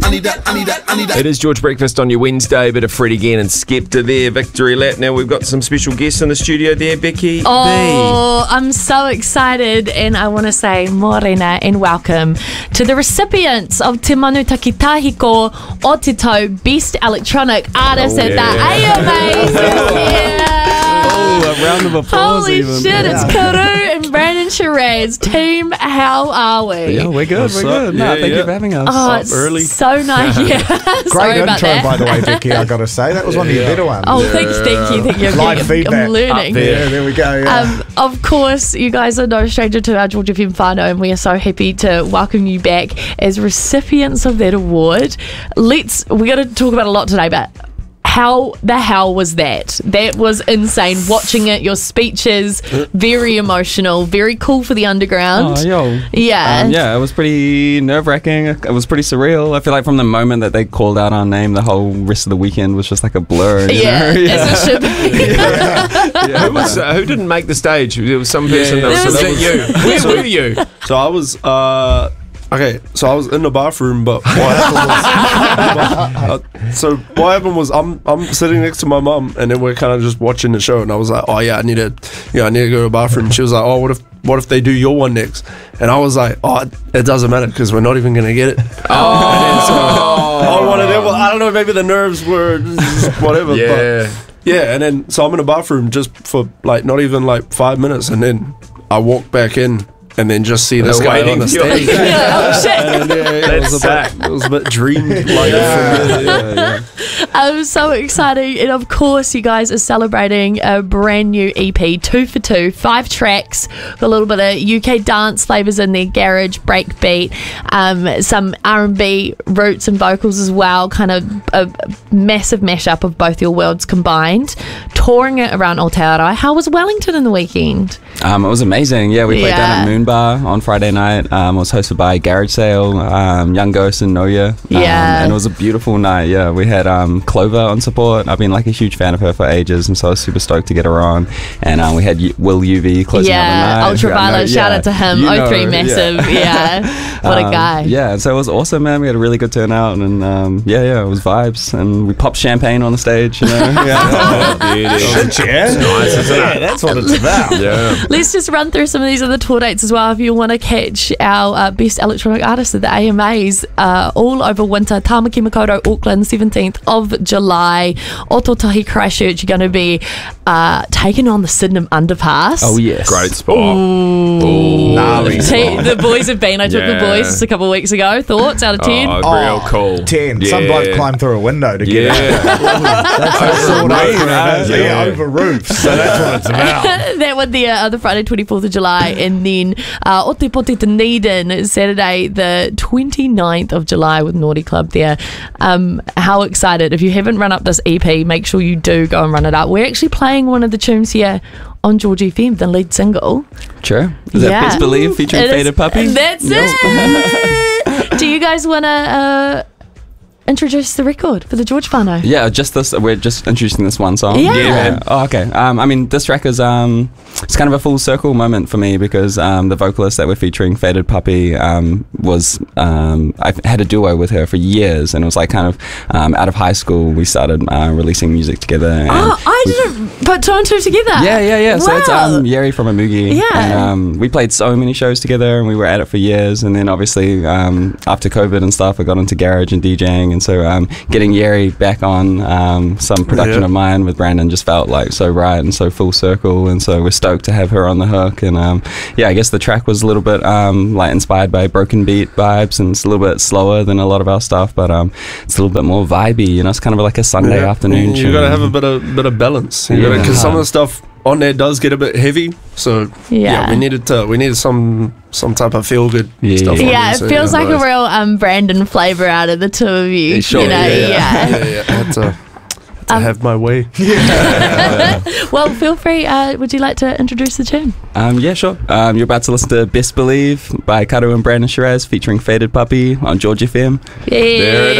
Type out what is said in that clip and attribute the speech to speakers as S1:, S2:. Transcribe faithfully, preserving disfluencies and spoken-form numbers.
S1: It is George Breakfast on your Wednesday. Bit of Fred again and Skepta there. Victory lap. Now we've got some special guests in the studio there. Becky
S2: Oh, B. I'm so excited, and I want to say morena and welcome to the recipients of Te Manu Takitahiko o Te Tau Best Electronic Artist
S1: Oh,
S2: at
S1: yeah.
S2: the A M As.
S3: Oh, a round of applause.
S2: Holy
S3: even.
S2: shit, it's Kuru and Brandon Shiraz. Team, how are we?
S3: Yeah, we're good.
S4: What's
S3: we're
S4: up?
S3: good. No,
S4: Yeah,
S3: thank
S4: yeah.
S3: you for having us.
S2: Oh,
S4: Up
S2: it's
S4: early.
S2: so nice. Yeah.
S5: Great
S2: Sorry about
S5: intro,
S2: that.
S5: by the way, Vicky, I got to say. That was one of your better ones.
S2: Oh, thank, thank you, thank you.
S5: Live
S2: I'm,
S5: feedback.
S2: I'm learning.
S5: Yeah, there we go. Yeah.
S2: Um, of course, you guys are no stranger to our George F M whānau, and we are so happy to welcome you back as recipients of that award. Let's, we're going to talk about a lot today, but how the hell was that? That was insane. Watching it, your speeches, very emotional, very cool for the underground.
S3: Oh, yo.
S2: Yeah.
S3: Um, yeah, it was pretty nerve-wracking. It was pretty surreal. I feel like from the moment that they called out our name, the whole rest of the weekend was just like a blur. You
S2: Yeah,
S3: know?
S2: as it should be.
S1: Who, was, uh, who didn't make the stage? There was some person
S4: Yeah,
S1: that was,
S2: yeah.
S1: was that you? Where were you?
S4: So I was, uh, okay, so I was in the bathroom, but what happened was, uh, so what happened was I'm I'm sitting next to my mum, and then we're kind of just watching the show, and I was like, oh yeah, I need to, yeah, I need to go to the bathroom. And she was like, oh, what if what if they do your one next? And I was like, oh, it doesn't matter because we're not even gonna get it.
S1: Oh,
S4: And then, so, oh, one of them. Well, I don't know, maybe the nerves were just whatever. But
S1: yeah.
S4: yeah, and then so I'm in the bathroom just for like not even like five minutes, and then I walk back in. And then just see this
S1: They're
S4: guy
S1: waiting
S4: on the
S1: for you.
S4: stage.
S2: Yeah, oh, shit.
S4: And, yeah, it, was a
S1: That's
S4: bit, it was a bit dream-like for me. Yeah, yeah.
S2: I'm so excited, and of course you guys are celebrating a brand new E P, two for two, five tracks, with a little bit of U K dance flavours in there, garage, breakbeat, um, some R and B roots and vocals as well, kind of a massive mashup of both your worlds combined, touring it around Aotearoa. How was Wellington in the weekend?
S3: Um, it was amazing. Yeah, we played
S2: Yeah.
S3: down at Moonbar on Friday night. Um, it was hosted by Garage Sale, um, Young Ghost and Noya. Um,
S2: Yeah.
S3: And it was a beautiful night. Yeah, we had um, Clover on support. I've been like a huge fan of her for ages, and so I was super stoked to get her on. And um, we had U- Will U V closing
S2: Yeah,
S3: out the night.
S2: Ultraviolet,
S3: Yeah,
S2: shout
S3: yeah.
S2: out to him.
S3: You
S2: O three
S3: know,
S2: massive, yeah. What a
S3: Um,
S2: guy.
S3: Yeah, so it was awesome, man. We had a really good turnout, and um, yeah, yeah, it was vibes. And we popped champagne on the stage, you know. Yeah.
S5: Shit, yeah.
S1: nice, isn't it?
S5: Yeah, that's what it's about.
S1: Yeah.
S2: Let's just run through some of these other tour dates as well if you want to catch our uh, best electronic artists at the A M As uh, all over winter. Tamaki Makaurau, Auckland, seventeenth of July. Ototahi, Christchurch, you're going to be uh, taking on the Sydenham Underpass.
S3: Oh yes,
S1: Great spot.
S2: Ooh.
S5: Gnarly
S2: T- the boys have been. I took
S1: Yeah.
S2: the boys just a couple of weeks ago. Thoughts out of ten?
S1: Oh, real
S5: Oh,
S1: cool.
S5: ten.
S1: Yeah.
S5: Some bloke climbed through a window to get out.
S1: Yeah.
S5: That's that sort of
S1: roof,
S5: yeah,
S1: yeah.
S5: yeah, over roofs. So that's what it's about.
S2: That one the uh, the Friday twenty-fourth of July, and then uh, Otepote Dunedin Saturday the twenty-ninth of July with Naughty Club there. Um, how excited. If you haven't run up this E P, make sure you do go and run it up. We're actually playing one of the tunes here on George F M, the lead single.
S3: Sure. Is that Best Believe featuring
S2: It is-
S3: Faded Puppy?
S2: That's it. Do you guys want to uh, introduce the record for the George whānau?
S3: Yeah, just this. We're just introducing this one song.
S2: Yeah.
S1: Yeah, man.
S3: Oh, okay. Um, I mean, this track is um, it's kind of a full circle moment for me because um, the vocalist that we're featuring, Faded Puppy, um, was um, I've had a duo with her for years, and it was like kind of um, out of high school we started uh, releasing music together. And
S2: Oh, I
S3: we-
S2: didn't put two and two together.
S3: Yeah, yeah, yeah. So it's
S2: Wow.
S3: um, Yeri from Amugi.
S2: Yeah.
S3: And, um, we played so many shows together, and we were at it for years. And then obviously um, after COVID and stuff, I got into garage and DJing, and so um, getting Yeri back on um, some production
S4: Yeah.
S3: of mine with Brandon just felt like so right and so full circle. And so we're stoked to have her on the hook. And um, yeah, I guess the track was a little bit um, like inspired by broken beat vibes, and it's a little bit slower than a lot of our stuff, but um, it's a little bit more vibey. You know, it's kind of like a Sunday
S4: Yeah.
S3: afternoon.
S4: You
S3: tune.
S4: gotta have a bit of bit of balance. You gotta,
S3: Yeah.
S4: because some of the stuff on there does get a bit heavy. So
S2: Yeah.
S4: yeah, we needed to we needed some some type of feel good
S3: Yeah.
S4: stuff. on
S2: Yeah,
S4: there,
S2: it
S4: so,
S2: feels
S4: yeah,
S2: like a real um, Brandon flavour out of the two of you.
S3: Yeah, sure,
S2: You know,
S3: yeah,
S2: yeah.
S4: yeah, yeah, yeah. I had to, to
S2: Um,
S4: have my way.
S2: Well, feel free. Uh, would you like to introduce the tune?
S3: Um, yeah, sure. Um, you're about to listen to Best Believe by Karu and Brandon Shiraz featuring Faded Puppy on George F M.
S2: Yeah.
S1: There it